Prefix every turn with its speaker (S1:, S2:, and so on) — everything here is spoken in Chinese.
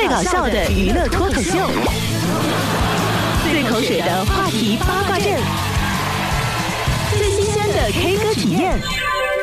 S1: 搞笑的娱乐脱口秀，最口水的话题八卦阵，最新鲜的 K 歌体验。